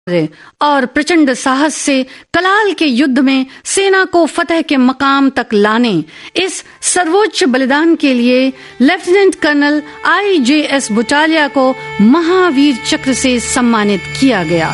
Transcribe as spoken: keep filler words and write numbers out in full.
और प्रचंड साहस से कलाल के युद्ध में सेना को फतह के मकाम तक लाने इस सर्वोच्च बलिदान के लिए लेफ्टिनेंट कर्नल आई जे एस बुटालिया को महावीर चक्र से सम्मानित किया गया।